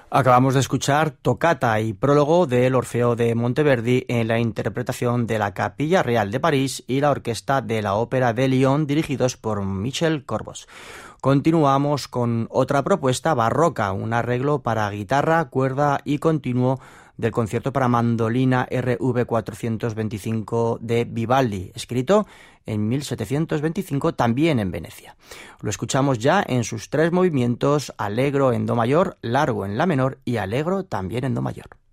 Acabamos de escuchar Toccata y prólogo del Orfeo de Monteverdi en la interpretación de la Capilla Real de París y la Orquesta de la Ópera de Lyon, dirigidos por Michel Corbos. Continuamos con otra propuesta barroca, un arreglo para guitarra, cuerda y continuo del concierto para mandolina RV 425 de Vivaldi, escrito en 1725 también en Venecia. Lo escuchamos ya en sus tres movimientos: allegro en do mayor, largo en la menor y allegro también en do mayor.